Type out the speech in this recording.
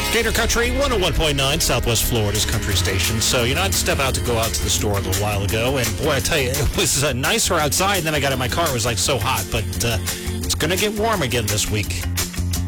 Gator Country 101.9, Southwest Florida's country station. So, I'd step out to go out to the store a little while ago, and boy, I tell you, it was nicer outside, and then I got in my car. It was so hot, but it's going to get warm again this week.